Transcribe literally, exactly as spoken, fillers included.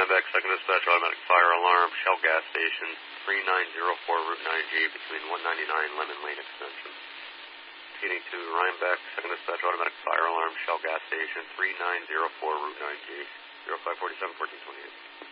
Rhinebeck, second dispatch, automatic fire alarm, Shell gas station, three nine zero four Route nine G between one ninety-nine Lemon Lane extension. Proceeding to Rhinebeck, second dispatch, automatic fire alarm, Shell gas station, three nine zero four Route nine G, zero five four seven, fourteen twenty-eight.